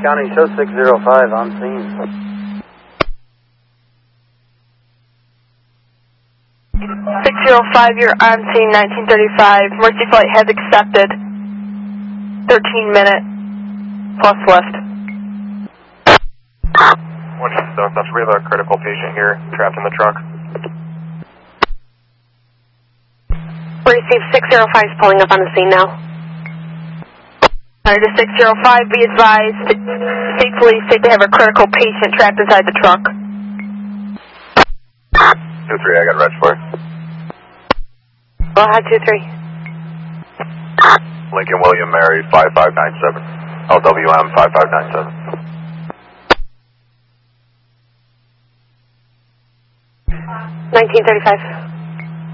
County, show 605 on scene. 605, you're on scene, 1935. Mercy flight has accepted. 13 minute plus lift. We have a critical patient here trapped in the truck. We received 605 is pulling up on the scene now. Under 605, be advised, safely state they have a critical patient trapped inside the truck. 2-3, I got reg for it. Go ahead, 2-3. Lincoln William Mary 5597. LWM 5597. 1935.